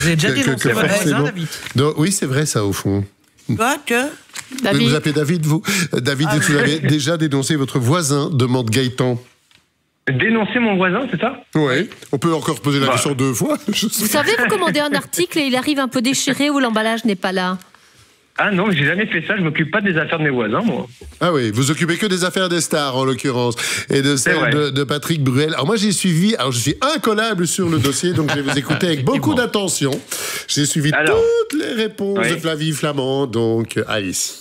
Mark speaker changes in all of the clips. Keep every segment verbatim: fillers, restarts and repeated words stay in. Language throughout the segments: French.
Speaker 1: Vous avez déjà
Speaker 2: que,
Speaker 1: dénoncé
Speaker 2: que
Speaker 1: votre voisin,
Speaker 2: forcément...
Speaker 1: David.
Speaker 2: Donc, oui, c'est vrai ça, au fond.
Speaker 1: Quoi que
Speaker 3: David.
Speaker 2: Vous vous appelez David, vous David,
Speaker 1: Ah,
Speaker 2: vous avez déjà dénoncé votre voisin, demande Gaëtan.
Speaker 4: Dénoncer mon voisin, c'est ça?
Speaker 2: Oui. On peut encore poser la
Speaker 4: Bah.
Speaker 2: question deux fois. Je sais.
Speaker 3: Vous savez, vous commandez un article et il arrive un peu déchiré ou l'emballage n'est pas là.
Speaker 4: Ah non, j'ai jamais fait ça, je m'occupe pas des affaires de mes voisins, moi.
Speaker 2: Ah oui, vous occupez que des affaires des stars, en l'occurrence, et de celles
Speaker 4: vrai.
Speaker 2: de, de Patrick Bruel. Alors moi, j'ai suivi, alors je suis incollable sur le dossier, donc je vais vous écouter avec beaucoup d'attention. J'ai suivi
Speaker 4: Alors.
Speaker 2: toutes les réponses
Speaker 4: Oui.
Speaker 2: de Flavie Flamand, donc euh, allez-y.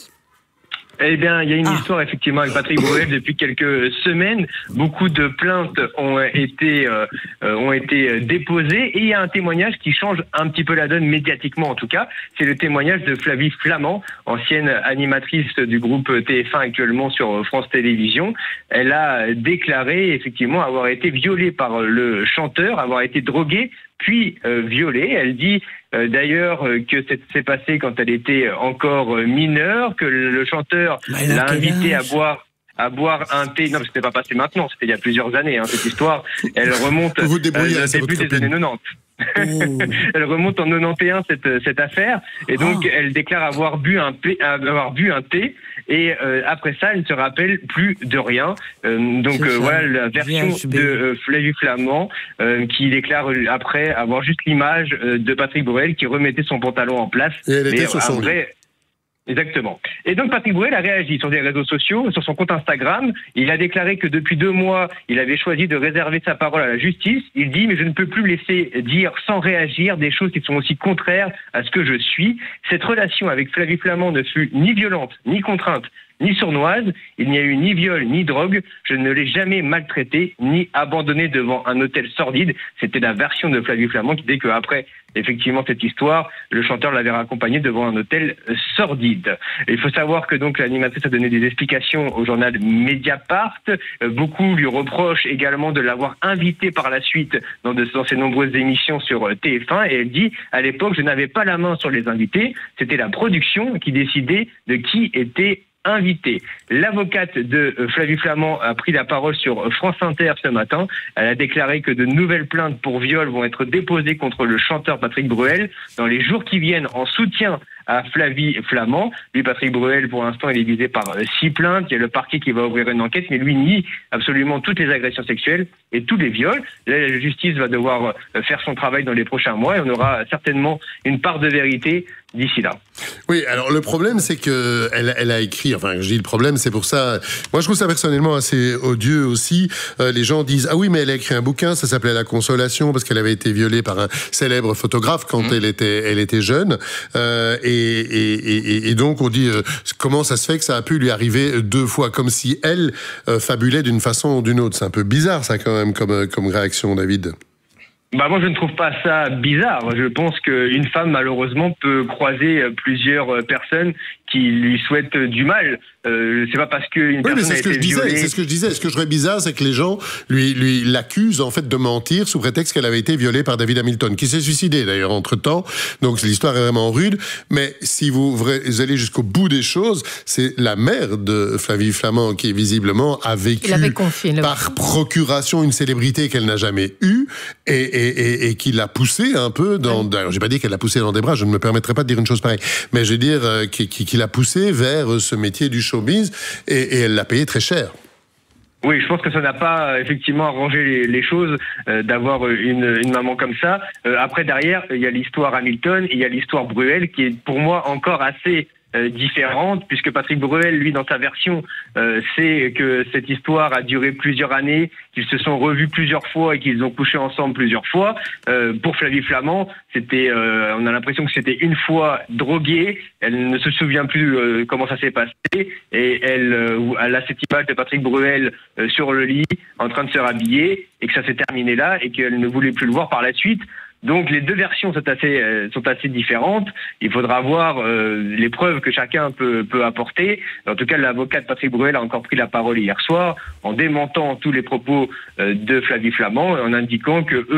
Speaker 4: Eh bien, il y a une
Speaker 1: Ah.
Speaker 4: histoire effectivement avec Patrick Bruel depuis quelques semaines. Beaucoup de plaintes ont été euh, euh, ont été déposées et il y a un témoignage qui change un petit peu la donne médiatiquement en tout cas. C'est le témoignage de Flavie Flamand, ancienne animatrice du groupe T F un actuellement sur France Télévisions. Elle a déclaré effectivement avoir été violée par le chanteur, avoir été droguée puis euh, violée. Elle dit euh, d'ailleurs euh, que c'est s'est passé quand elle était encore euh, mineure, que le, le chanteur
Speaker 1: Bah, elle a
Speaker 4: l'a
Speaker 1: quel
Speaker 4: invitée à
Speaker 1: âge
Speaker 4: boire à boire un thé. Non, mais c'était pas passé maintenant, c'était il y a plusieurs années, hein, cette histoire. Elle remonte
Speaker 2: Vous vous débrouillez,
Speaker 4: euh,
Speaker 2: c'est
Speaker 4: début
Speaker 2: votre
Speaker 4: des années
Speaker 2: copine.
Speaker 4: quatre-vingt-dix.
Speaker 1: Oh.
Speaker 4: Elle remonte en quatre-vingt-onze cette cette affaire et donc
Speaker 1: Oh.
Speaker 4: elle déclare avoir bu un thé, avoir bu un thé et euh, après ça elle ne se rappelle plus de rien. Euh, donc
Speaker 1: C'est
Speaker 4: euh,
Speaker 1: ça.
Speaker 4: voilà la version
Speaker 1: V H B.
Speaker 4: de euh, Flavie Flamand euh, qui déclare euh, après avoir juste l'image euh, de Patrick Bruel qui remettait son pantalon en place.
Speaker 2: Et elle était
Speaker 4: Mais,
Speaker 2: sur
Speaker 4: euh,
Speaker 2: son
Speaker 4: en vrai, Exactement. Et donc Patrick Bruel a réagi sur les réseaux sociaux, sur son compte Instagram. Il a déclaré que depuis deux mois, il avait choisi de réserver sa parole à la justice. Il dit « Mais je ne peux plus laisser dire sans réagir des choses qui sont aussi contraires à ce que je suis. Cette relation avec Flavie Flamand ne fut ni violente, ni contrainte, ni sournoise. Il n'y a eu ni viol, ni drogue. Je ne l'ai jamais maltraité, ni abandonné devant un hôtel sordide. » C'était la version de Flavie Flamand qui dit qu'après effectivement cette histoire, le chanteur l'avait raccompagné devant un hôtel sordide. Et il faut savoir que donc l'animatrice a donné des explications au journal Mediapart. Euh, beaucoup lui reprochent également de l'avoir invité par la suite dans, de, dans ses nombreuses émissions sur euh, T F un. Et elle dit, à l'époque, je n'avais pas la main sur les invités. C'était la production qui décidait de qui était invité. L'avocate de euh, Flavie Flamand a pris la parole sur euh, France Inter ce matin. Elle a déclaré que de nouvelles plaintes pour viol vont être déposées contre le chanteur Patrick Bruel dans les jours qui viennent en soutien à Flavie Flamand. Lui, Patrick Bruel, pour l'instant, il est visé par euh, six plaintes. Il y a le parquet qui va ouvrir une enquête, mais lui nie absolument toutes les agressions sexuelles et tous les viols. Là, la justice va devoir euh, faire son travail dans les prochains mois et on aura certainement une part de vérité d'ici là.
Speaker 2: Oui, alors le problème, c'est que elle, elle a écrit, enfin, je dis le problème, c'est pour ça, moi je trouve ça personnellement assez odieux aussi. Euh, les gens disent, ah oui, mais elle a écrit un bouquin, ça s'appelait La Consolation, parce qu'elle avait été violée par un célèbre photographe quand mmh. elle était elle était jeune. Euh, et, et, et, et donc, on dit, euh, comment ça se fait que ça a pu lui arriver deux fois, comme si elle euh, fabulait d'une façon ou d'une autre. C'est un peu bizarre, ça, quand même, comme, comme réaction, David.
Speaker 4: Bah moi je ne trouve pas ça bizarre. Je pense qu'une femme malheureusement peut croiser plusieurs personnes qui lui souhaitent du mal. Euh, c'est pas parce qu'une
Speaker 2: oui,
Speaker 4: personne
Speaker 2: mais c'est
Speaker 4: a
Speaker 2: ce que
Speaker 4: été
Speaker 2: je disais.
Speaker 4: violée...
Speaker 2: C'est ce que je disais. Ce que je trouvais bizarre, c'est que les gens lui lui l'accusent en fait de mentir sous prétexte qu'elle avait été violée par David Hamilton, qui s'est suicidé d'ailleurs entre temps. Donc l'histoire est vraiment rude. Mais si vous, vous allez jusqu'au bout des choses, c'est la mère de Flavie Flamand qui visiblement a vécu
Speaker 3: confié,
Speaker 2: par procuration une célébrité qu'elle n'a jamais eue et, et, et, et qui l'a poussée un peu dans. Ouais. Alors, j'ai pas dit qu'elle l'a poussée dans des bras. Je ne me permettrai pas de dire une chose pareille. Mais je vais dire euh, qui, qui, qui l'a poussée vers ce métier du showbiz et, et elle l'a payé très cher.
Speaker 4: Oui, je pense que ça n'a pas effectivement arrangé les, les choses euh, d'avoir une, une maman comme ça. Euh, après, derrière, il y a l'histoire Hamilton, il y a l'histoire Bruel, qui est pour moi encore assez euh, différente, puisque Patrick Bruel, lui, dans sa version, euh, sait que cette histoire a duré plusieurs années, qu'ils se sont revus plusieurs fois et qu'ils ont couché ensemble plusieurs fois. Euh, pour Flavie Flamand, c'était, euh, on a l'impression que c'était une fois droguée. Elle ne se souvient plus euh, comment ça s'est passé et elle, euh, elle a cette image de Patrick Bruel euh, sur le lit, en train de se rhabiller et que ça s'est terminé là et qu'elle ne voulait plus le voir par la suite. Donc les deux versions sont assez euh, sont assez différentes. Il faudra voir euh, les preuves que chacun peut peut apporter. En tout cas, l'avocat de Patrick Bruel a encore pris la parole hier soir en démentant tous les propos euh, de Flavie Flamand et en indiquant que eux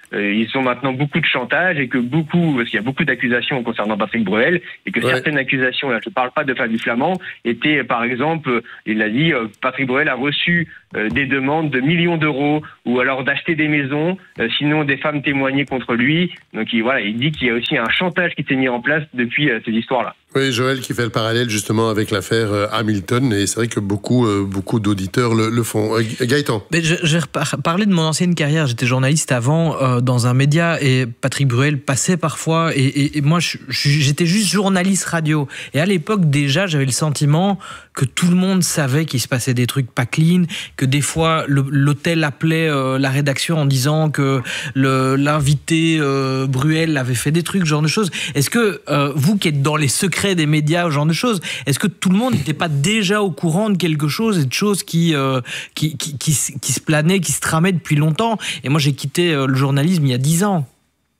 Speaker 4: euh, ils ont maintenant beaucoup de chantage et que beaucoup, parce qu'il y a beaucoup d'accusations concernant Patrick Bruel et que ouais. certaines accusations, là je ne parle pas de Fabien Flamand, étaient par exemple, il a dit, euh, Patrick Bruel a reçu euh, des demandes de millions d'euros ou alors d'acheter des maisons, euh, sinon des femmes témoignaient contre lui. Donc il, voilà, il dit qu'il y a aussi un chantage qui s'est mis en place depuis euh, ces histoires-là.
Speaker 2: Oui, Joël qui fait le parallèle justement avec l'affaire euh, Hamilton, et c'est vrai que beaucoup, euh, beaucoup d'auditeurs le, le font. Euh, Gaëtan.
Speaker 1: Mais je, je parlais de mon ancienne carrière, j'étais journaliste avant euh, dans un média et Patrick Bruel passait parfois et, et, et moi je, j'étais juste journaliste radio et à l'époque déjà j'avais le sentiment que tout le monde savait qu'il se passait des trucs pas clean, que des fois le, l'hôtel appelait euh, la rédaction en disant que le, l'invité euh, Bruel avait fait des trucs, ce genre de choses. Est-ce que euh, vous qui êtes dans les secrets des médias, ce genre de choses, est-ce que tout le monde n'était pas déjà au courant de quelque chose et de choses qui, euh, qui, qui, qui, qui se planaient, qui se tramaient depuis longtemps? Et moi j'ai quitté euh, le journalisme il y a dix ans.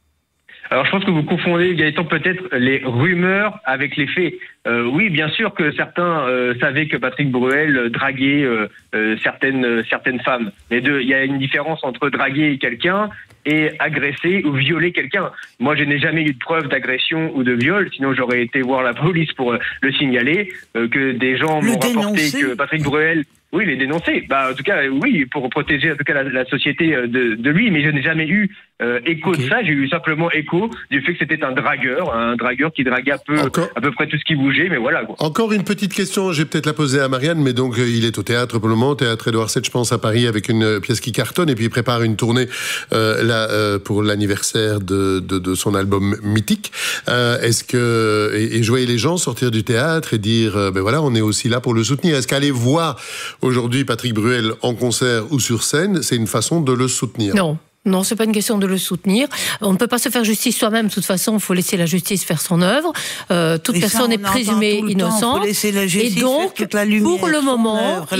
Speaker 4: Alors je pense que vous confondez, Gaëtan, peut-être les rumeurs avec les faits. Euh, oui, bien sûr que certains euh, savaient que Patrick Bruel draguait euh, euh, certaines euh, certaines femmes. Mais il y a une différence entre draguer quelqu'un et agresser ou violer quelqu'un. Moi, je n'ai jamais eu de preuve d'agression ou de viol, sinon j'aurais été voir la police pour euh, le signaler. Euh, que des gens
Speaker 5: le
Speaker 4: m'ont
Speaker 5: dénoncer.
Speaker 4: rapporté que Patrick Bruel... Oui, les dénoncer. Bah, en tout cas, oui, pour protéger en tout cas la, la société de, de lui. Mais je n'ai jamais eu euh, écho okay. de ça. J'ai eu simplement écho du fait que c'était un dragueur, un dragueur qui draguait à peu, Encore... à peu près tout ce qui bougeait. Mais voilà. Quoi.
Speaker 2: Encore une petite question. Je vais peut-être la poser à Marianne, mais donc euh, il est au théâtre pour le moment, théâtre Édouard sept, je pense, à Paris, avec une pièce qui cartonne, et puis il prépare une tournée euh, là euh, pour l'anniversaire de, de, de son album mythique. Euh, est-ce que et, et je voyais les gens sortir du théâtre et dire, euh, ben voilà, on est aussi là pour le soutenir. Est-ce qu'aller voir aujourd'hui Patrick Bruel en concert ou sur scène, c'est une façon de le soutenir?
Speaker 3: Non. Non, c'est pas une question de le soutenir. On ne peut pas se faire justice soi-même. De toute façon, il faut laisser la justice faire son œuvre. Euh, toute et personne ça, est présumée innocente.
Speaker 5: Et
Speaker 3: donc,
Speaker 5: toute la lumière,
Speaker 3: pour le moment,
Speaker 5: œuvre,
Speaker 3: il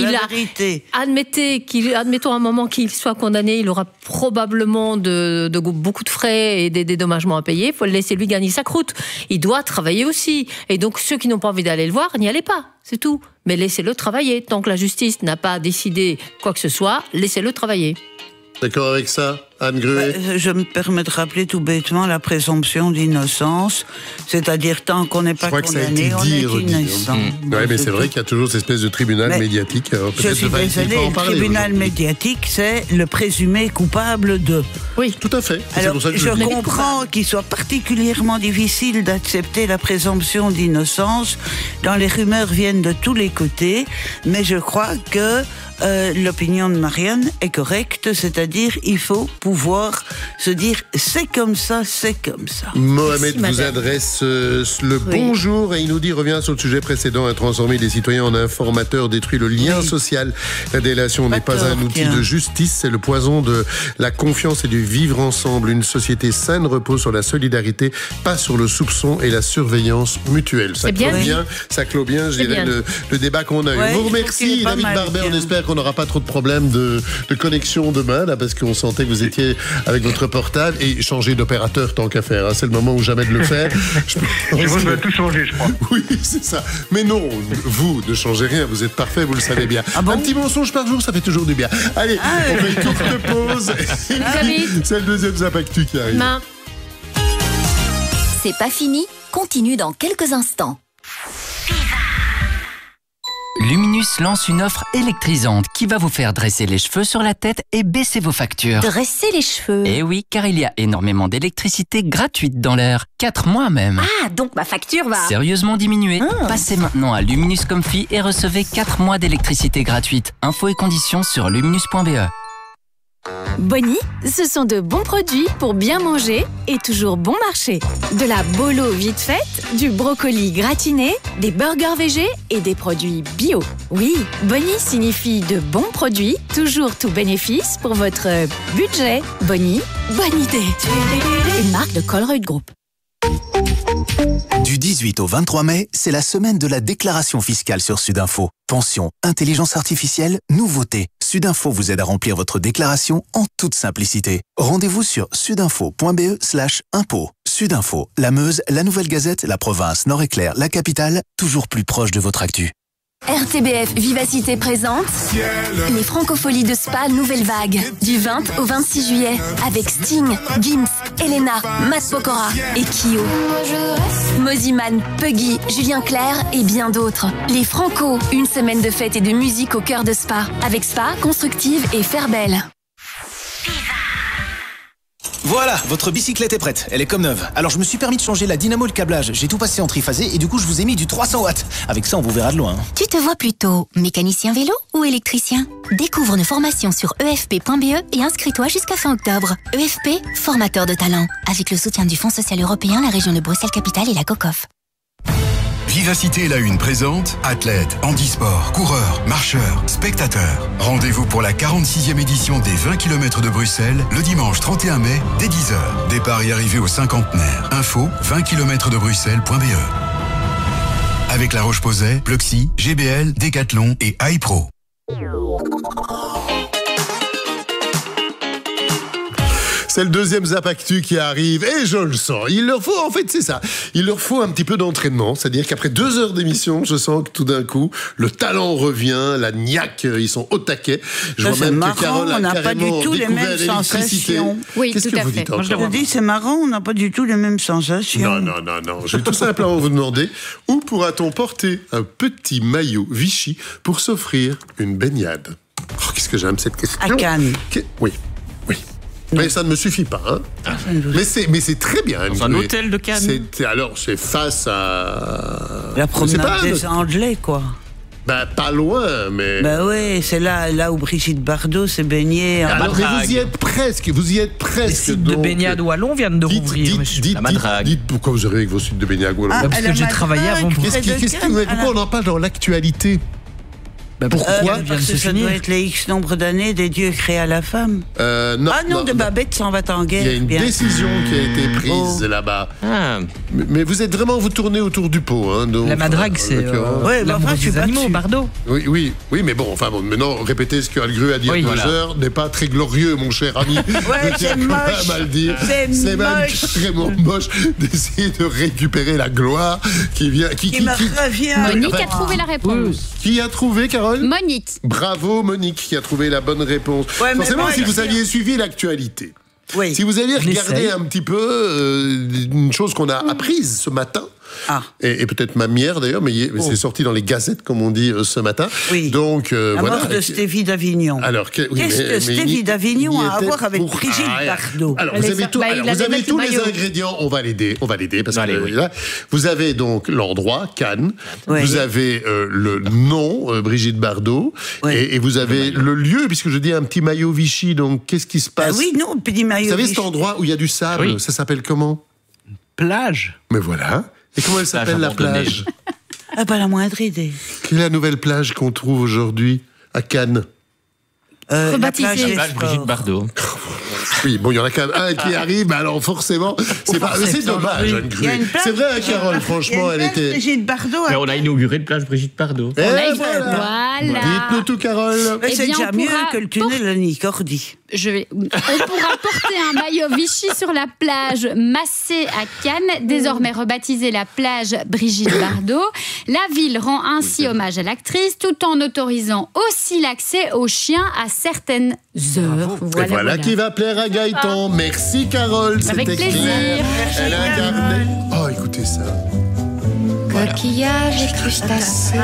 Speaker 3: a, admettez qu'il, admettons un moment qu'il soit condamné, il aura probablement de, de beaucoup de frais et des dédommagements à payer. Il faut le laisser lui gagner sa croûte. Il doit travailler aussi. Et donc, ceux qui n'ont pas envie d'aller le voir, n'y allez pas. C'est tout. Mais laissez-le travailler. Tant que la justice n'a pas décidé quoi que ce soit, laissez-le travailler.
Speaker 2: D'accord avec ça, Anne Gruet?
Speaker 5: Bah, je me permets de rappeler tout bêtement la présomption d'innocence, c'est-à-dire tant qu'on n'est pas condamné, on est innocent.
Speaker 2: Mmh. Oui, mais c'est vrai qu'il y a toujours cette espèce de tribunal mais médiatique. Alors,
Speaker 5: je suis désolée, le tribunal médiatique, c'est le présumé coupable de.
Speaker 3: Oui,
Speaker 2: tout à fait.
Speaker 5: Alors,
Speaker 2: c'est pour ça que
Speaker 5: je, je comprends qu'il soit particulièrement difficile d'accepter la présomption d'innocence quand les rumeurs viennent de tous les côtés, mais je crois que Euh, l'opinion de Marianne est correcte, c'est-à-dire il faut pouvoir se dire c'est comme ça, c'est comme ça.
Speaker 2: Mohamed Merci, vous adresse euh, le oui. bonjour et il nous dit, revient sur le sujet précédent, à transformer les citoyens en informateurs détruit le lien oui. social. La délation pas n'est pas tort, un outil tiens. de justice, c'est le poison de la confiance et du vivre ensemble. Une société saine repose sur la solidarité, pas sur le soupçon et la surveillance mutuelle. Ça clôt bien, bien, ça clôt bien, je dirais, le, le débat qu'on a eu. Ouais, on vous remercie, David Barber, on espère qu'on n'aura pas trop de problèmes de, de connexion demain, là, parce qu'on sentait que vous étiez avec votre portable, et changer d'opérateur tant qu'à faire. Hein. C'est le moment ou jamais de le faire.
Speaker 4: Je pense que... tout changer, je crois.
Speaker 2: Oui, c'est ça. Mais non, vous ne changez rien, vous êtes parfait, vous le savez bien. Ah bon? Un petit mensonge par jour, ça fait toujours du bien. Allez, ah, on fait une courte pause. C'est le deuxième Zapactu qui arrive.
Speaker 3: Main.
Speaker 6: C'est pas fini, continue dans quelques instants.
Speaker 7: Luminus lance une offre électrisante qui va vous faire dresser les cheveux sur la tête et baisser vos factures.
Speaker 6: Dresser les cheveux?
Speaker 7: Eh oui, car il y a énormément d'électricité gratuite dans l'air. Quatre mois même.
Speaker 6: Ah, donc ma facture va...
Speaker 7: Sérieusement diminuer. Ah. Passez maintenant à Luminus Comfy et recevez quatre mois d'électricité gratuite. Infos et conditions sur luminus point b e.
Speaker 8: Bonnie, ce sont de bons produits pour bien manger et toujours bon marché. De la bolo vite faite, du brocoli gratiné, des burgers végés et des produits bio. Oui, Bonnie signifie de bons produits, toujours tout bénéfice pour votre budget. Bonnie, bonne idée. Une marque de Colruyt Group.
Speaker 9: Du dix-huit au vingt-trois mai, c'est la semaine de la déclaration fiscale sur Sudinfo. Pension, intelligence artificielle, nouveautés. Sudinfo vous aide à remplir votre déclaration en toute simplicité. Rendez-vous sur sudinfo point b e slash impôt. Sudinfo, la Meuse, la Nouvelle Gazette, la province, Nord-Éclair, la capitale, toujours plus proche de votre actu.
Speaker 8: R T B F Vivacité présente les Francopholies de Spa Nouvelle Vague du vingt au vingt-six juillet avec Sting, Gims, Elena, Matt Pokora et Kyo. Moziman, Puggy, Julien Clerc et bien d'autres. Les Franco, une semaine de fête et de musique au cœur de Spa avec Spa, Constructive et Fairbelle.
Speaker 10: Voilà, votre bicyclette est prête, elle est comme neuve. Alors je me suis permis de changer la dynamo et le câblage. J'ai tout passé en triphasé et du coup je vous ai mis du trois cents watts. Avec ça on vous verra de loin.
Speaker 6: Tu te vois plutôt mécanicien vélo ou électricien? Découvre nos formations sur e f p point b e et inscris-toi jusqu'à fin octobre. E F P, formateur de talent. Avec le soutien du Fonds social européen, la région de Bruxelles-Capitale et la COCOF.
Speaker 11: Vivacité La Une présente athlètes, handisport, coureurs, marcheurs, spectateurs. Rendez-vous pour la quarante-sixième édition des vingt kilomètres de Bruxelles le dimanche trente et un mai dès dix heures. Départ et arrivée au cinquantenaire. Info vingt kilomètres de Bruxelles point b e. Avec La Roche-Posay, Pluxee, G B L, Decathlon et iPro.
Speaker 2: C'est le deuxième Zap Actu qui arrive et je le sens. Il leur faut, en fait, c'est ça. Il leur faut un petit peu d'entraînement. C'est-à-dire qu'après deux heures d'émission, je sens que tout d'un coup, le talent revient, la niaque, ils sont au taquet. Je
Speaker 5: ça,
Speaker 2: vois même
Speaker 5: marrant,
Speaker 2: que Carole a
Speaker 5: on n'a pas du
Speaker 2: carrément
Speaker 5: tout les
Speaker 2: découvert
Speaker 5: mêmes
Speaker 2: l'électricité.
Speaker 5: sensations.
Speaker 3: Oui,
Speaker 2: Qu'est-ce
Speaker 3: tout
Speaker 2: que
Speaker 3: à
Speaker 2: vous
Speaker 3: fait.
Speaker 2: dites
Speaker 3: Moi, je
Speaker 2: encore?
Speaker 5: Je dis, c'est marrant, on n'a pas du tout les mêmes sensations.
Speaker 2: Non, non, non, non. Je vais tout simplement vous demander où pourra-t-on porter un petit maillot Vichy pour s'offrir une baignade? Oh, qu'est-ce que j'aime cette question.
Speaker 5: À Cannes.
Speaker 2: Que... Oui, oui. Non. Mais ça ne me suffit pas. Hein. Ah, mais c'est mais c'est très bien.
Speaker 1: Dans un
Speaker 2: mais
Speaker 1: hôtel de Cannes.
Speaker 2: C'est, alors, c'est face à...
Speaker 5: La promenade des Anglais, quoi.
Speaker 2: Ben, pas loin, mais...
Speaker 5: Ben oui, c'est là, là où Brigitte Bardot s'est baignée. En
Speaker 2: Alors, mais vous y êtes presque, vous y êtes presque.
Speaker 1: Les sites de baignade wallon viennent de
Speaker 2: dites,
Speaker 1: rouvrir,
Speaker 2: dites,
Speaker 1: monsieur.
Speaker 2: Dites,
Speaker 1: La Madrague.
Speaker 2: Dites, dites pourquoi vous arrivez avec vos sites de baignade wallon.
Speaker 1: Ah, parce que j'ai travaillé avant pour...
Speaker 2: Qu'est-ce qui, qu'est-ce qui, mais pourquoi on en parle dans l'actualité?
Speaker 1: Ben pourquoi
Speaker 5: euh, Parce que ça doit être les X nombre d'années des dieux créés à la femme.
Speaker 2: Euh, non,
Speaker 5: ah non,
Speaker 2: non
Speaker 5: de
Speaker 2: non.
Speaker 5: Babette s'en va en guerre.
Speaker 2: Il y a une
Speaker 5: bien.
Speaker 2: décision qui a été prise oh. là-bas. Ah. Mais, mais vous êtes vraiment, vous tournez autour du pot. Hein, donc,
Speaker 1: la Madrague, euh, c'est euh,
Speaker 5: ouais,
Speaker 1: la
Speaker 5: enfin,
Speaker 1: des animaux, Bardot.
Speaker 2: Oui, oui, oui, mais bon, enfin bon, maintenant, répéter ce qu'Algru a dit oui, il y a deux voilà. heures n'est pas très glorieux, mon cher ami.
Speaker 5: Ouais, c'est moche.
Speaker 2: Mal dire.
Speaker 5: C'est,
Speaker 2: c'est même
Speaker 5: moche.
Speaker 2: Vraiment moche d'essayer de récupérer la gloire qui vient... Qui,
Speaker 5: qui,
Speaker 2: qui,
Speaker 5: me
Speaker 2: qui...
Speaker 5: revient.
Speaker 12: Monique a trouvé la réponse.
Speaker 2: Qui a trouvé, Carole?
Speaker 12: Monique.
Speaker 2: Bravo, Monique, qui a trouvé la bonne réponse. Ouais, forcément, moi, si vous aviez suivi l'actualité, oui. si vous aviez regardé un petit peu euh, une chose qu'on a apprise ce matin, ah. et, et peut-être ma mière d'ailleurs, mais, oh. mais c'est sorti dans les gazettes, comme on dit, euh, ce matin.
Speaker 5: Oui.
Speaker 2: Donc, euh,
Speaker 5: la
Speaker 2: voilà.
Speaker 5: mort de Stéphie d'Avignon.
Speaker 2: Alors, que, oui,
Speaker 5: Qu'est-ce
Speaker 2: mais,
Speaker 5: que Stéphie d'Avignon a à voir avec
Speaker 2: pour...
Speaker 5: Brigitte ah, Bardot?
Speaker 2: Alors, vous avez, tout, bah, alors, vous avez tous les ingrédients, on va l'aider, on va l'aider, parce allez, que oui. là, vous avez donc l'endroit, Cannes, oui. vous avez euh, le nom, euh, Brigitte Bardot, oui. et, et vous avez le, le lieu, puisque je dis un petit maillot Vichy, donc qu'est-ce qui se passe?
Speaker 5: Ah oui, non, petit maillot
Speaker 2: Vous savez
Speaker 5: Vichy.
Speaker 2: cet endroit où il y a du sable, oui. ça s'appelle comment?
Speaker 1: Plage.
Speaker 2: Mais voilà. Et comment elle s'appelle la plage?
Speaker 5: Ah, pas la moindre idée.
Speaker 2: Quelle est la nouvelle plage qu'on trouve aujourd'hui à Cannes?
Speaker 12: euh, La plage,
Speaker 7: la plage Brigitte Bardot.
Speaker 2: Oui, bon, il y en a quand même un qui arrive, mais alors forcément, c'est, pas, c'est dommage, Anne Gruet. C'est vrai, Carole, franchement, elle était...
Speaker 5: Brigitte Bardot.
Speaker 7: Mais on a inauguré une plage Brigitte Bardot.
Speaker 2: Et
Speaker 12: voilà.
Speaker 2: voilà. Dites-nous tout, Carole.
Speaker 5: Mais c'est déjà mieux que le tunnel de Nicordi.
Speaker 12: Je vais... On pourra porter un maillot Vichy sur la plage Massé à Cannes, désormais rebaptisée la plage Brigitte Bardot. La ville rend ainsi hommage à l'actrice tout en autorisant aussi l'accès aux chiens à certaines heures.
Speaker 2: Voilà, et voilà, voilà qui va plaire à Gaëtan. Merci Carole, c'était
Speaker 12: avec plaisir.
Speaker 2: Clair. Elle a incarné. Oh, écoutez ça.
Speaker 13: Coquillages et crustacés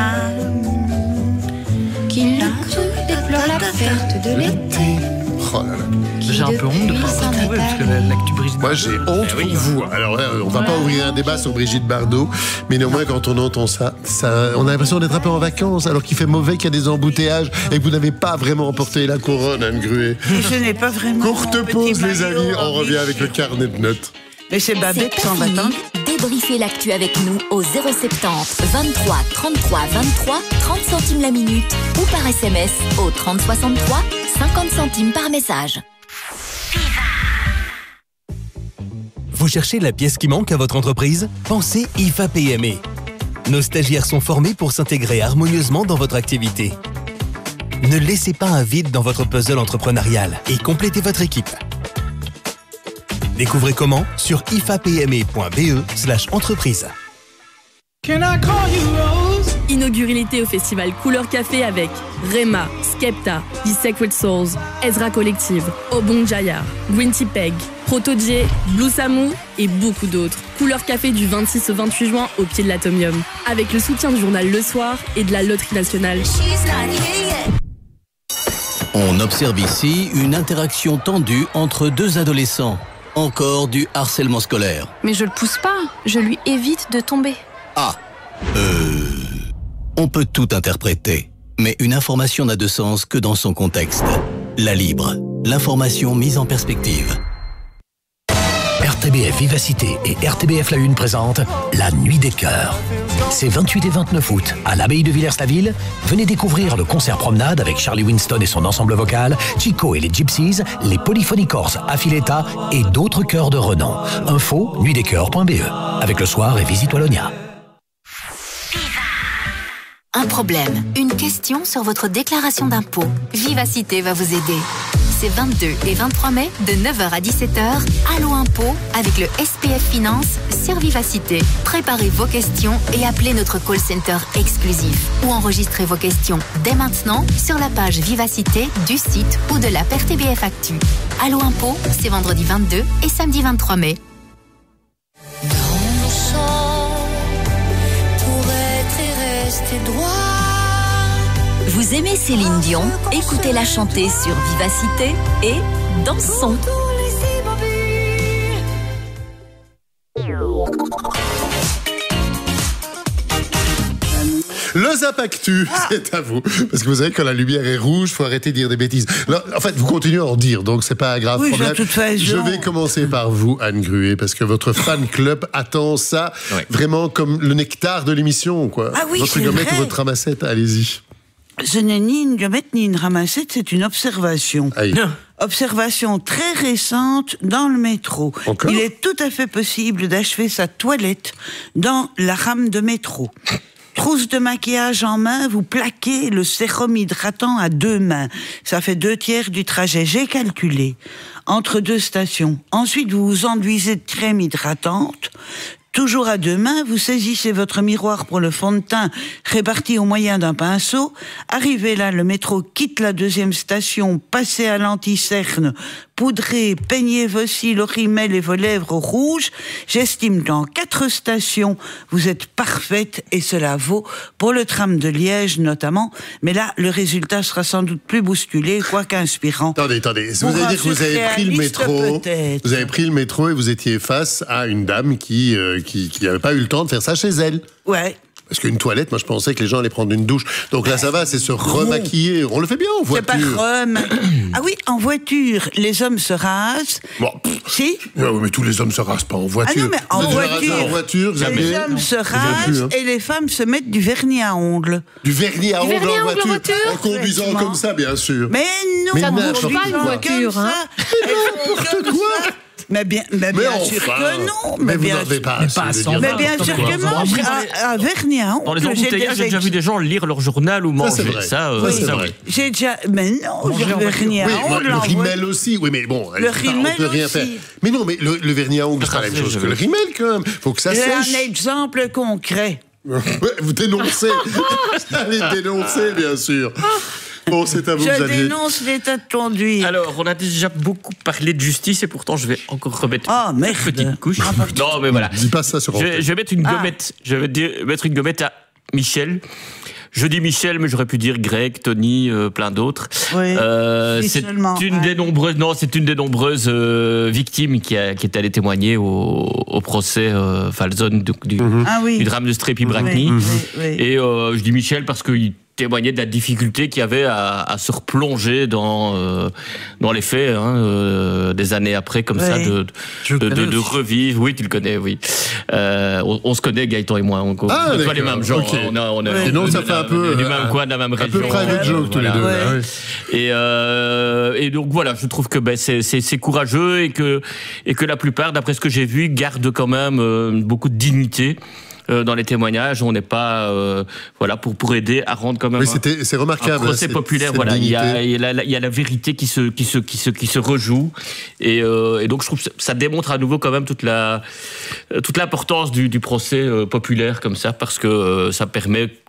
Speaker 13: qui le cru déplore la perte de l'été.
Speaker 2: Oh là là.
Speaker 1: J'ai un peu honte de ne pas avoir trouvé parce que l'actu Brigitte Bardot.
Speaker 2: Moi j'ai honte pour vous. Alors là, on va pas ouvrir un débat sur Brigitte Bardot, mais néanmoins quand on entend ça, ça on a l'impression d'être un peu en vacances alors qu'il fait mauvais, qu'il y a des embouteillages et que vous n'avez pas vraiment emporté la couronne, Anne Gruet.
Speaker 5: Je n'ai pas vraiment.
Speaker 2: Courte pause les amis, on revient avec le carnet de notes.
Speaker 5: Mais c'est Babette s'en va tant.
Speaker 6: Débriefez l'actu avec nous au zéro soixante-dix vingt-trois trente-trois vingt-trois, trente centimes la minute ou par S M S au trente soixante-trois, cinquante centimes par message.
Speaker 14: Vous cherchez la pièce qui manque à votre entreprise? Pensez I F A P M E. Nos stagiaires sont formés pour s'intégrer harmonieusement dans votre activité. Ne laissez pas un vide dans votre puzzle entrepreneurial et complétez votre équipe. Découvrez comment sur ifapme point be slash entreprise.
Speaker 15: Can I call you Rose? Inaugurez l'été au festival Couleur Café avec Rema, Skepta, The Sacred Souls, Ezra Collective, Obong Jaya, Gwinty Peg, Proto-J, Blue Samu et beaucoup d'autres. Couleur Café du vingt-six au vingt-huit juin au pied de l'Atomium. Avec le soutien du journal Le Soir et de la Loterie Nationale.
Speaker 16: On observe ici une interaction tendue entre deux adolescents. Encore du harcèlement scolaire.
Speaker 17: Mais je le pousse pas, je lui évite de tomber.
Speaker 16: Ah, euh... on peut tout interpréter, mais une information n'a de sens que dans son contexte. La Libre, l'information mise en perspective.
Speaker 18: R T B F Vivacité et R T B F La Une présentent La Nuit des Cœurs. C'est vingt-huit et vingt-neuf août, à l'abbaye de Villers-la-Ville. Venez découvrir le concert promenade avec Charlie Winston et son ensemble vocal, Chico et les Gypsies, les Polyphonicorps Affiletta et d'autres chœurs de renom. Info, nuit des cœurs point b e. Avec Le Soir et Visite Wallonia.
Speaker 6: Un problème, une question sur votre déclaration d'impôt. Vivacité va vous aider. C'est vingt-deux et vingt-trois mai, de neuf heures à dix-sept heures, Allo Impôt avec le S P F Finance sur Vivacité. Préparez vos questions et appelez notre call center exclusif. Ou enregistrez vos questions dès maintenant sur la page Vivacité du site ou de l'app R T B F Actu. Allo Impôt, c'est vendredi vingt-deux et samedi vingt-trois mai. Vous aimez Céline Dion? Écoutez-la chanter sur Vivacité et dansons.
Speaker 2: Le Zap Actu, ah. c'est à vous. Parce que vous savez, quand la lumière est rouge, il faut arrêter de dire des bêtises. Là, en fait, vous continuez à en dire, donc c'est pas un grave
Speaker 5: oui,
Speaker 2: problème.
Speaker 5: De toute façon.
Speaker 2: Je vais commencer par vous, Anne Gruet, parce que votre fan club attend ça oui. vraiment comme le nectar de l'émission, quoi.
Speaker 5: Ah oui,
Speaker 2: votre gommette ou votre ramassette, allez-y.
Speaker 5: Ce n'est ni une gommette ni une ramassette, c'est une observation. Aïe. Observation très récente dans le métro.
Speaker 2: Encore ?
Speaker 5: Il est tout à fait possible d'achever sa toilette dans la rame de métro. Trousse de maquillage en main, vous plaquez le sérum hydratant à deux mains. Ça fait deux tiers du trajet, j'ai calculé. Entre deux stations. Ensuite, vous vous enduisez de crème hydratante. Toujours à deux mains, vous saisissez votre miroir pour le fond de teint réparti au moyen d'un pinceau. Arrivé là, le métro quitte la deuxième station, passez à l'anti-cerne, poudrez, peignez vos cils au rimel et vos lèvres au rouge. J'estime qu'en quatre stations, vous êtes parfaite et cela vaut pour le tram de Liège notamment. Mais là, le résultat sera sans doute plus bousculé, quoique inspirant.
Speaker 2: Attendez, attendez. Vous allez dire que vous avez pris le métro, vous avez pris le métro et vous étiez face à une dame qui euh, qui qui n'avait pas eu le temps de faire ça chez elle.
Speaker 5: Ouais.
Speaker 2: Parce qu'une toilette, moi je pensais que les gens allaient prendre une douche. Donc là ça va, c'est se remaquiller. On le fait bien en voiture.
Speaker 5: C'est pas remaquiller. Ah oui, en voiture, les hommes se rasent.
Speaker 2: Bon.
Speaker 5: Si.
Speaker 2: Ah oui, mais tous les hommes se rasent pas en voiture.
Speaker 5: Ah non, mais en
Speaker 2: vous
Speaker 5: voiture,
Speaker 2: en voiture jamais.
Speaker 5: Les hommes se rasent plus, hein. Et les femmes se mettent du vernis à ongles.
Speaker 2: Du vernis à
Speaker 5: du
Speaker 2: ongles
Speaker 5: vernis
Speaker 2: en,
Speaker 5: en
Speaker 2: voiture,
Speaker 5: voiture
Speaker 2: en conduisant
Speaker 5: Effectivement.
Speaker 2: Comme ça, bien sûr.
Speaker 5: Mais non,
Speaker 2: mais
Speaker 3: ça ne bouge pas une voiture, hein.
Speaker 2: N'importe quoi.
Speaker 5: Mais bien, mais bien
Speaker 2: mais
Speaker 5: sûr
Speaker 2: enfin,
Speaker 5: que non.
Speaker 2: Mais, mais
Speaker 5: bien
Speaker 2: vous n'avez pas assez
Speaker 1: pas
Speaker 2: de dire.
Speaker 5: Mais bien sûr que non. À vernis à ongles.
Speaker 19: Dans les embouteillages, j'ai déjà vu des gens lire leur journal ou manger.
Speaker 2: Ça, c'est vrai.
Speaker 19: Ça, euh,
Speaker 2: ça, c'est
Speaker 19: ça,
Speaker 2: vrai.
Speaker 5: J'ai déjà. Mais non, j'ai vernis à
Speaker 2: oui,
Speaker 5: ongles.
Speaker 2: le rimel aussi. Oui, mais bon,
Speaker 5: le
Speaker 2: rimel on peut rien
Speaker 5: aussi.
Speaker 2: faire. Mais non, mais le, le vernis à ongles, c'est pas la même chose que le rimel quand même. Faut que ça
Speaker 5: sèche.
Speaker 2: J'ai
Speaker 5: un exemple concret.
Speaker 2: Vous dénoncez. Allez dénoncer, bien sûr. Bon, c'est à vous,
Speaker 5: Je
Speaker 2: Xavier.
Speaker 5: dénonce l'état de conduite.
Speaker 19: Alors, on a déjà beaucoup parlé de justice et pourtant, je vais encore remettre
Speaker 5: oh,
Speaker 19: une petite couche. Non, mais voilà.
Speaker 2: Dis pas ça sur
Speaker 19: je, je vais mettre une gommette. Ah. Je vais dire, mettre une gommette à Michel. Je dis Michel, mais j'aurais pu dire Greg, Tony, euh, plein d'autres.
Speaker 5: Oui,
Speaker 19: euh, c'est seulement, une ouais. des nombreuses, non, c'est une des nombreuses euh, victimes qui, a, qui est allée témoigner au, au procès euh, Falzon du, du,
Speaker 5: mm-hmm. ah, oui.
Speaker 19: du drame de Strépy-Bracny.
Speaker 5: Oui, oui, oui.
Speaker 19: Et euh, je dis Michel parce qu'il témoignait de la difficulté qu'il y avait à, à se replonger dans euh, dans les faits hein, euh, des années après comme ouais. ça de de, de, de, de revivre. Oui, tu le connais, oui. Euh, on, on se connaît, Gaëtan et moi. On
Speaker 2: ah,
Speaker 19: on les mêmes gens.
Speaker 2: Okay.
Speaker 19: On a on a
Speaker 2: ouais. Sinon, ça fait un peu
Speaker 19: du même coin, de la même région.
Speaker 2: Un peu private joke tous les deux.
Speaker 19: Ouais. Ouais. Et euh, et donc voilà, je trouve que ben c'est c'est c'est courageux et que et que la plupart, d'après ce que j'ai vu, gardent quand même euh, beaucoup de dignité. Euh, dans les témoignages, on n'est pas euh, voilà pour pour aider à rendre quand même
Speaker 2: oui, c'était, c'est remarquable,
Speaker 19: un procès populaire. Voilà, il y, a, il, y a la, il y a la vérité qui se qui se qui se qui se rejoue et, euh, et donc je trouve que ça démontre à nouveau quand même toute la toute l'importance du, du procès euh, populaire comme ça parce que euh, ça permet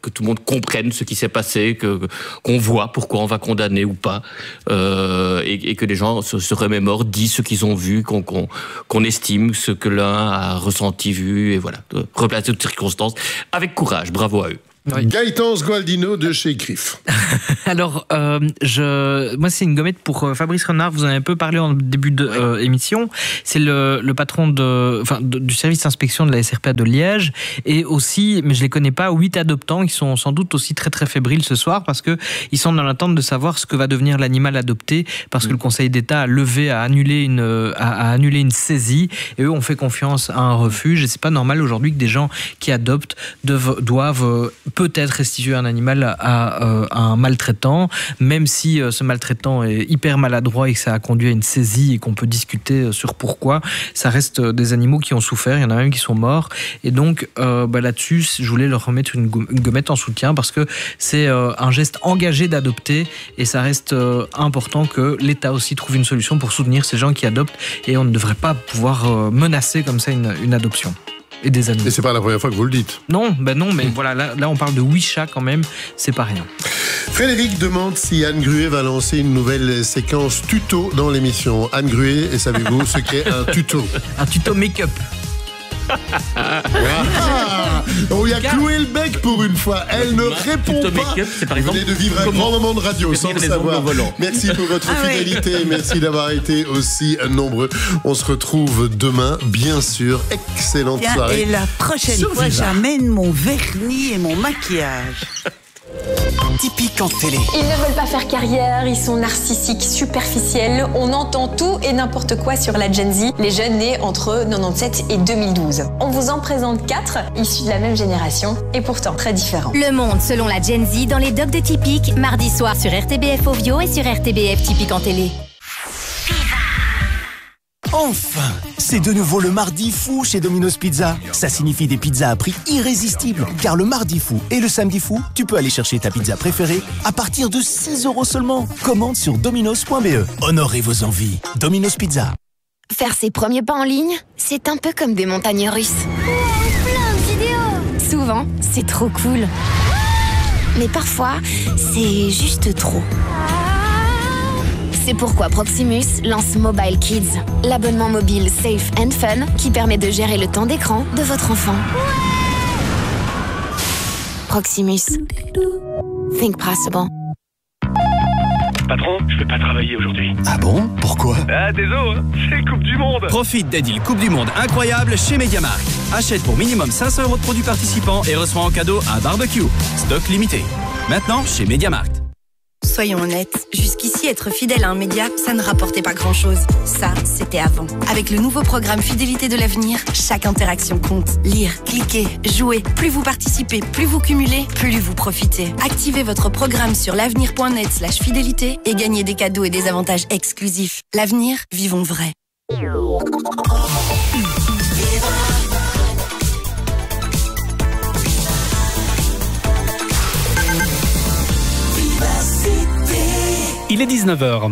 Speaker 19: que tout le monde comprenne ce qui s'est passé, que, qu'on voit pourquoi on va condamner ou pas, euh, et, et que les gens se, se remémorent, disent ce qu'ils ont vu, qu'on, qu'on, qu'on estime ce que l'un a ressenti, vu, et voilà, de replacer toutes circonstances avec courage. Bravo à eux.
Speaker 2: Oui. Gaëtan Sgualdino de chez Griff.
Speaker 1: Alors, euh, je, moi, c'est une gommette pour Fabrice Renard. Vous en avez un peu parlé en début d'émission. Euh, c'est le, le patron de, enfin, de, du service d'inspection de la S R P A de Liège. Et aussi, mais je ne les connais pas, huit adoptants qui sont sans doute aussi très très fébriles ce soir parce qu'ils sont dans l'attente de savoir ce que va devenir l'animal adopté parce que le Conseil d'État a levé, a annulé une, a, a annulé une saisie. Et eux ont fait confiance à un refuge. Et c'est pas normal aujourd'hui que des gens qui adoptent doivent, doivent peut-être restituer un animal à, à, à un maltraitant, même si euh, ce maltraitant est hyper maladroit et que ça a conduit à une saisie et qu'on peut discuter sur pourquoi, ça reste des animaux qui ont souffert, il y en a même qui sont morts. Et donc euh, bah, là-dessus, je voulais leur remettre une gommette en soutien parce que c'est euh, un geste engagé d'adopter et ça reste euh, important que l'État aussi trouve une solution pour soutenir ces gens qui adoptent et on ne devrait pas pouvoir euh, menacer comme ça une, une adoption. Et des animaux.
Speaker 2: Et c'est pas la première fois que vous le dites.
Speaker 1: Non, ben non, mais voilà, là, là on parle de huit chats quand même, c'est pas rien.
Speaker 2: Frédéric demande si Anne Gruet va lancer une nouvelle séquence tuto dans l'émission. Anne Gruet, et savez-vous ce qu'est un tuto?
Speaker 1: Un tuto make-up.
Speaker 2: Ah, on y a cloué le bec pour une fois. Elle ne répond pas.
Speaker 19: C'est par exemple,
Speaker 2: vous venez de vivre un grand moment de radio sans le savoir. Merci pour votre
Speaker 3: ah
Speaker 2: fidélité.
Speaker 3: Ouais.
Speaker 2: Merci d'avoir été aussi nombreux. On se retrouve demain, bien sûr. Excellente
Speaker 5: Tiens,
Speaker 2: soirée.
Speaker 5: Et la prochaine
Speaker 2: Sur
Speaker 5: fois,
Speaker 2: Viva.
Speaker 5: j'amène mon vernis et mon maquillage.
Speaker 14: Typique en télé.
Speaker 20: Ils ne veulent pas faire carrière, ils sont narcissiques, superficiels. On entend tout et n'importe quoi sur la Gen Z, les jeunes nés entre quatre-vingt-dix-sept et deux mille douze. On vous en présente quatre, issus de la même génération et pourtant très différents.
Speaker 6: Le monde selon la Gen Z dans les docs de Typique, mardi soir sur R T B F Ovio et sur R T B F Typique en télé.
Speaker 14: Enfin, c'est de nouveau le mardi fou chez Domino's Pizza. Ça signifie des pizzas à prix irrésistible. Car le mardi fou et le samedi fou, tu peux aller chercher ta pizza préférée à partir de six euros seulement. Commande sur dominos point b e. Honorez vos envies. Domino's Pizza.
Speaker 6: Faire ses premiers pas en ligne, c'est un peu comme des montagnes russes. Plein de vidéos. Souvent, c'est trop cool. Mais parfois, c'est juste trop. C'est pourquoi Proximus lance Mobile Kids, l'abonnement mobile safe and fun qui permet de gérer le temps d'écran de votre enfant. Proximus. Think possible.
Speaker 21: Patron, je vais pas travailler aujourd'hui.
Speaker 14: Ah bon? Pourquoi?
Speaker 21: Ah, désolé, hein, c'est Coupe du Monde.
Speaker 22: Profite des deals Coupe du Monde incroyables chez MediaMarkt. Achète pour minimum cinq cents euros de produits participants et reçois en cadeau un barbecue. Stock limité. Maintenant chez MediaMarkt.
Speaker 23: Soyons honnêtes, jusqu'ici être fidèle à un média, ça ne rapportait pas grand-chose. Ça, c'était avant. Avec le nouveau programme Fidélité de l'avenir, chaque interaction compte. Lire, cliquer, jouer. Plus vous participez, plus vous cumulez, plus vous profitez. Activez votre programme sur l'avenir point net slash fidélité et gagnez des cadeaux et des avantages exclusifs. L'avenir, vivons vrai.
Speaker 24: Il est dix-neuf heures.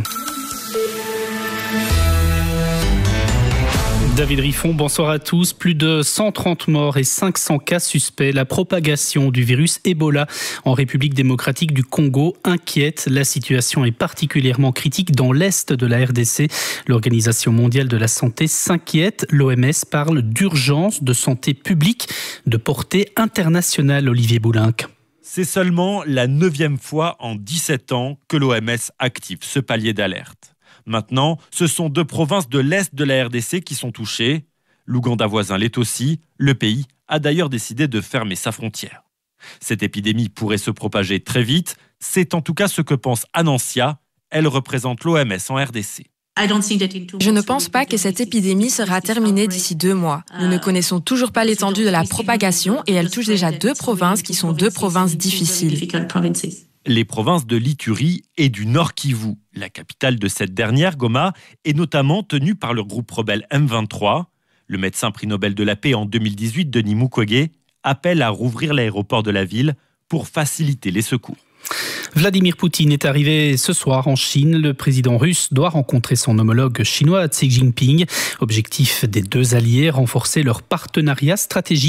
Speaker 24: David Riffon, bonsoir à tous. Plus de cent trente morts et cinq cents cas suspects. La propagation du virus Ebola en République démocratique du Congo inquiète. La situation est particulièrement critique dans l'est de la R D C. L'Organisation mondiale de la santé s'inquiète. L'O M S parle d'urgence de santé publique de portée internationale. Olivier Boulinck.
Speaker 25: C'est seulement la neuvième fois en dix-sept ans que l'O M S active ce palier d'alerte. Maintenant, ce sont deux provinces de l'Est de la R D C qui sont touchées. L'Ouganda voisin l'est aussi. Le pays a d'ailleurs décidé de fermer sa frontière. Cette épidémie pourrait se propager très vite. C'est en tout cas ce que pense Anancia. Elle représente l'O M S en R D C.
Speaker 26: Je ne pense pas que cette épidémie sera terminée d'ici deux mois. Nous ne connaissons toujours pas l'étendue de la propagation et elle touche déjà deux provinces qui sont deux provinces difficiles.
Speaker 25: Les provinces de l'Ituri et du Nord Kivu. La capitale de cette dernière, Goma, est notamment tenue par le groupe rebelle M vingt-trois. Le médecin prix Nobel de la paix en deux mille dix-huit, Denis Mukwege, appelle à rouvrir l'aéroport de la ville pour faciliter les secours.
Speaker 24: Vladimir Poutine est arrivé ce soir en Chine. Le président russe doit rencontrer son homologue chinois Xi Jinping. Objectif des deux alliés, renforcer leur partenariat stratégique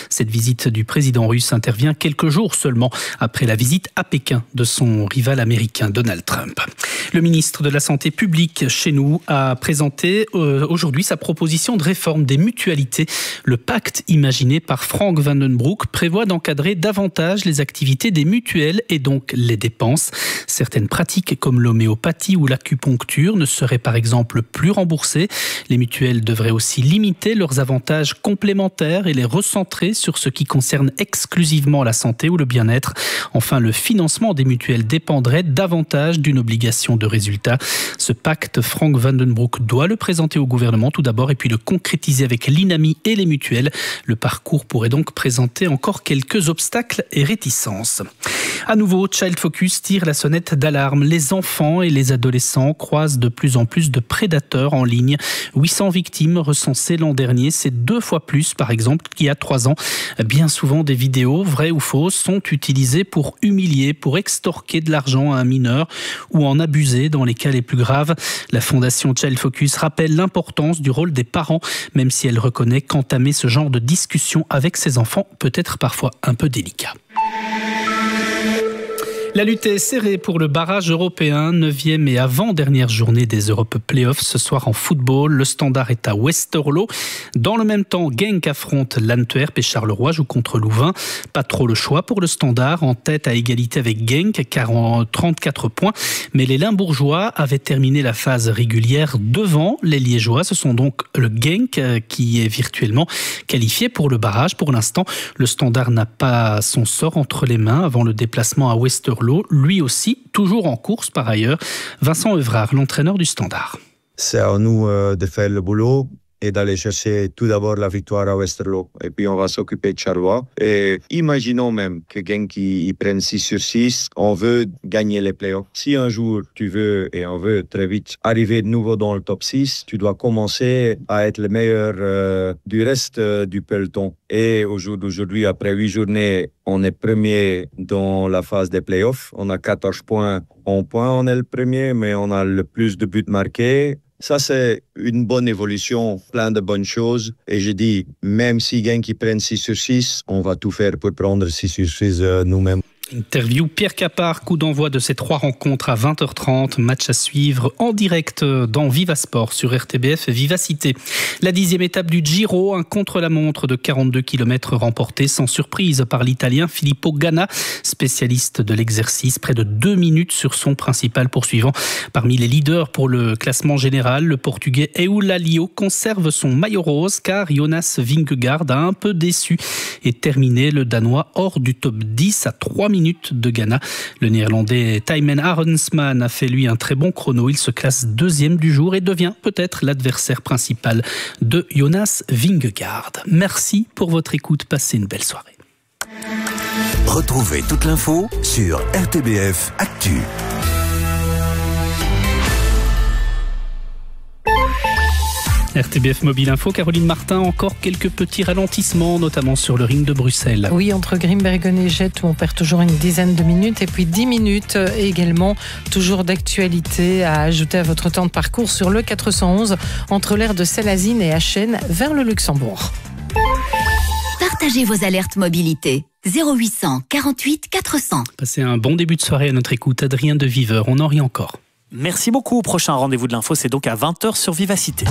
Speaker 24: Cette visite du président russe intervient quelques jours seulement après la visite à Pékin de son rival américain Donald Trump. Le ministre de la Santé publique chez nous a présenté euh, aujourd'hui sa proposition de réforme des mutualités. Le pacte imaginé par Frank Van den Broek prévoit d'encadrer davantage les activités des mutuelles et donc les dépenses. Certaines pratiques comme l'homéopathie ou l'acupuncture ne seraient par exemple plus remboursées. Les mutuelles devraient aussi limiter leurs avantages complémentaires et les recentrer sur ce qui concerne exclusivement la santé ou le bien-être. Enfin, le financement des mutuelles dépendrait davantage d'une obligation de résultat. Ce pacte, Frank Van den Broek doit le présenter au gouvernement tout d'abord et puis le concrétiser avec l'INAMI et les mutuelles. Le parcours pourrait donc présenter encore quelques obstacles et réticences. À nouveau, Child Focus tire la sonnette d'alarme. Les enfants et les adolescents croisent de plus en plus de prédateurs en ligne. huit cents victimes recensées l'an dernier, c'est deux fois plus par exemple qu'il y a trois ans. Bien souvent, des vidéos, vraies ou fausses, sont utilisées pour humilier, pour extorquer de l'argent à un mineur ou en abuser dans les cas les plus graves. La Fondation Child Focus rappelle l'importance du rôle des parents, même si elle reconnaît qu'entamer ce genre de discussion avec ses enfants peut être parfois un peu délicat. La lutte est serrée pour le barrage européen, neuvième et avant-dernière journée des Europe Playoffs. Ce soir en football, le Standard est à Westerlo. Dans le même temps, Genk affronte l'Antwerp et Charleroi joue contre Louvain. Pas trop le choix pour le Standard, en tête à égalité avec Genk, car en trente-quatre points. Mais les Limbourgeois avaient terminé la phase régulière devant les Liégeois. Ce sont donc le Genk qui est virtuellement qualifié pour le barrage. Pour l'instant, le Standard n'a pas son sort entre les mains avant le déplacement à Westerlo. Lui aussi, toujours en course par ailleurs. Vincent Evrard, l'entraîneur du Standard.
Speaker 4: C'est à nous euh, de faire le boulot et d'aller chercher tout d'abord la victoire à Westerlo. Et puis on va s'occuper de Charleroi. Et imaginons même que Genk ils prennent six sur six. On veut gagner les playoffs. Si un jour tu veux, et on veut très vite, arriver de nouveau dans le top six, tu dois commencer à être le meilleur euh, du reste euh, du peloton. Et au jour d'aujourd'hui, après huit journées, on est premier dans la phase des playoffs. On a quatorze points. En points, on est le premier, mais on a le plus de buts marqués. Ça, c'est une bonne évolution, plein de bonnes choses. Et je dis, même si Genk qui prennent six sur six, on va tout faire pour prendre six sur six euh, nous-mêmes.
Speaker 24: Interview Pierre Capard, coup d'envoi de ces trois rencontres à vingt heures trente. Match à suivre en direct dans Viva Sport sur R T B F Vivacité. La dixième étape du Giro, un contre-la-montre de quarante-deux kilomètres remporté sans surprise par l'Italien Filippo Ganna, spécialiste de l'exercice. Près de deux minutes sur son principal poursuivant. Parmi les leaders pour le classement général, le Portugais Eulalio conserve son maillot rose car Jonas Vingegaard a un peu déçu et terminé le Danois hors du top dix à trois minutes de Ganna. Le Néerlandais Thymen Arensman a fait lui un très bon chrono. Il se classe deuxième du jour et devient peut-être l'adversaire principal de Jonas Vingegaard. Merci pour votre écoute. Passez une belle soirée.
Speaker 7: Retrouvez toute l'info sur R T B F Actu.
Speaker 24: R T B F Mobile Info, Caroline Martin, encore quelques petits ralentissements, notamment sur le ring de Bruxelles.
Speaker 8: Oui, entre Grimbergen et Jette, où on perd toujours une dizaine de minutes, et puis dix minutes également, toujours d'actualité à ajouter à votre temps de parcours sur le quatre cent onze, entre l'aire de Selazine et Achen, vers le Luxembourg.
Speaker 6: Partagez vos alertes mobilité. zéro huit cent quarante-huit quatre cents.
Speaker 24: Passez un bon début de soirée à notre écoute. Adrien de Viveur, on en rit encore.
Speaker 9: Merci beaucoup. Prochain rendez-vous de l'info, c'est donc à vingt heures sur Vivacité.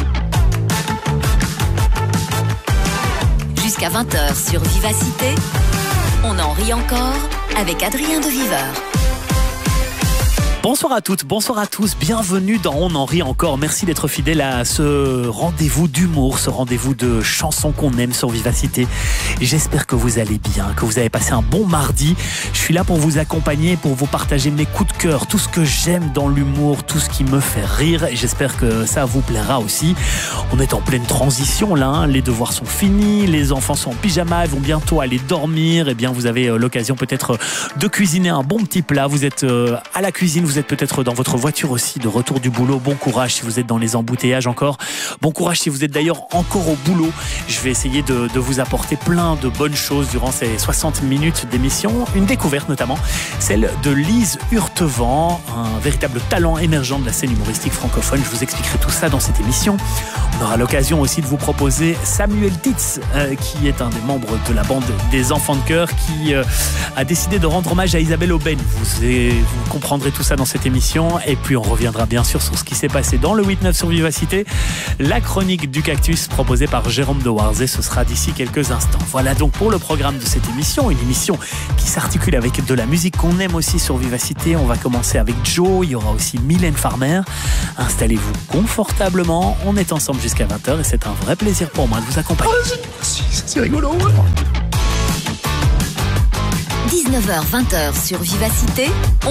Speaker 6: Jusqu'à vingt heures sur Vivacité, on en rit encore avec Adrien de Viveur.
Speaker 9: Bonsoir à toutes, bonsoir à tous, bienvenue dans On en rit encore. Merci d'être fidèles à ce rendez-vous d'humour, ce rendez-vous de chansons qu'on aime sur Vivacité. Et j'espère que vous allez bien, que vous avez passé un bon mardi. Je suis là pour vous accompagner, pour vous partager mes coups de cœur, tout ce que j'aime dans l'humour, tout ce qui me fait rire. Et j'espère que ça vous plaira aussi. On est en pleine transition là, hein. Les devoirs sont finis, les enfants sont en pyjama, ils vont bientôt aller dormir. Et bien vous avez l'occasion peut-être de cuisiner un bon petit plat. Vous êtes à la cuisine, vous vous êtes peut-être dans votre voiture aussi, de retour du boulot, bon courage si vous êtes dans les embouteillages encore. Bon courage si vous êtes d'ailleurs encore au boulot. Je vais essayer de, de vous apporter plein de bonnes choses durant ces soixante minutes d'émission. Une découverte notamment, celle de Lise Hurtevant, un véritable talent émergent de la scène humoristique francophone. Je vous expliquerai tout ça dans cette émission. On aura l'occasion aussi de vous proposer Samuel Titz, euh, qui est un des membres de la bande des Enfants de Chœur, qui euh, a décidé de rendre hommage à Isabelle Aubin. Vous, vous comprendrez tout ça dans cette émission. Et puis on reviendra bien sûr sur ce qui s'est passé dans le huit neuf sur Vivacité. La chronique du cactus proposée par Jérôme de Warzé, ce sera d'ici quelques instants. Voilà donc pour le programme de cette émission, une émission qui s'articule avec de la musique qu'on aime aussi sur Vivacité. On va commencer avec Joe, il y aura aussi Mylène Farmer. Installez-vous confortablement, on est ensemble jusqu'à vingt heures et c'est un vrai plaisir pour moi de vous accompagner.
Speaker 21: C'est rigolo.
Speaker 6: dix-neuf heures vingt sur Vivacité.